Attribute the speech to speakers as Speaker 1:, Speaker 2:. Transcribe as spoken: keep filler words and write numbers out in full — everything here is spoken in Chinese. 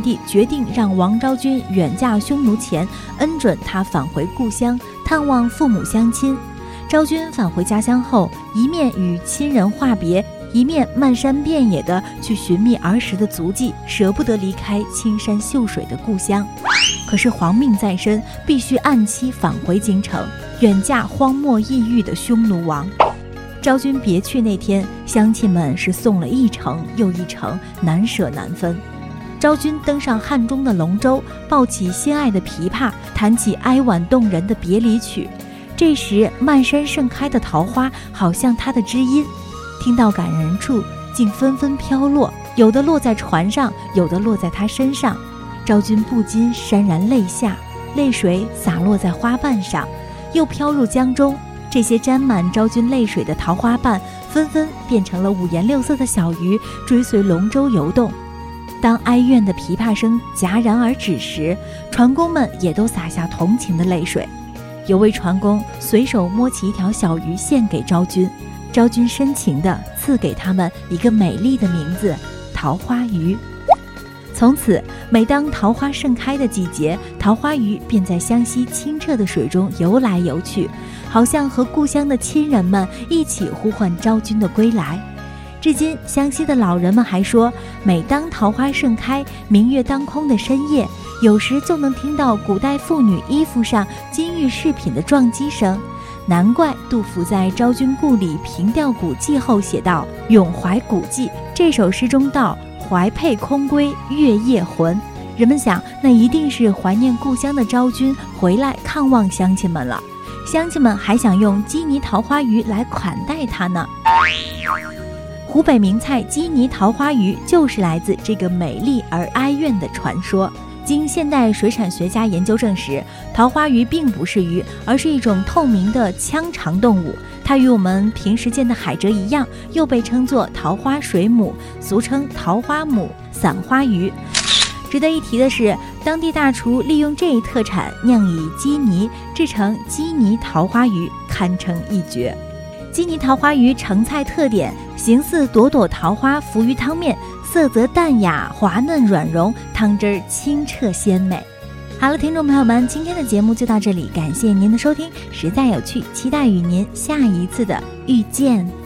Speaker 1: 帝决定让王昭君远嫁匈奴前，恩准他返回故乡探望父母乡亲。昭君返回家乡后，一面与亲人话别，一面漫山遍野的去寻觅儿时的足迹，舍不得离开青山秀水的故乡。可是皇命在身，必须按期返回京城，远嫁荒漠异域的匈奴王。昭君别去那天，乡亲们是送了一程又一程，难舍难分。昭君登上汉中的龙舟，抱起心爱的琵琶，弹起哀婉动人的别离曲。这时漫山盛开的桃花好像她的知音，听到感人处竟纷纷飘落，有的落在船上，有的落在她身上。昭君不禁潸然泪下，泪水洒落在花瓣上，又飘入江中。这些沾满昭君泪水的桃花瓣纷纷变成了五颜六色的小鱼，追随龙舟游动。当哀怨的琵琶声戛然而止时，船工们也都洒下同情的泪水。有位船工随手摸起一条小鱼献给昭君，昭君深情地赐给他们一个美丽的名字——桃花鱼。从此，每当桃花盛开的季节，桃花鱼便在湘西清澈的水中游来游去，好像和故乡的亲人们一起呼唤昭君的归来。至今，湘西的老人们还说，每当桃花盛开，明月当空的深夜，有时就能听到古代妇女衣服上金玉饰品的撞击声。难怪杜甫在《昭君故里凭吊古迹》后写道：“咏怀古迹”这首诗中道：“怀佩空归月夜魂。”人们想，那一定是怀念故乡的昭君回来看望乡亲们了。乡亲们还想用鸡泥桃花鱼来款待她呢。湖北名菜鸡泥桃花鱼就是来自这个美丽而哀怨的传说。经现代水产学家研究证实，桃花鱼并不是鱼，而是一种透明的腔肠动物。它与我们平时见的海蜇一样，又被称作桃花水母，俗称桃花母、伞花鱼。值得一提的是，当地大厨利用这一特产酿以鸡泥，制成鸡泥桃花鱼，堪称一绝。鸡泥桃花鱼成菜特点：形似朵朵桃花浮于汤面，色泽淡雅、滑嫩软溶，汤汁清澈鲜美。好了，听众朋友们，今天的节目就到这里，感谢您的收听，实在有趣，期待与您下一次的遇见。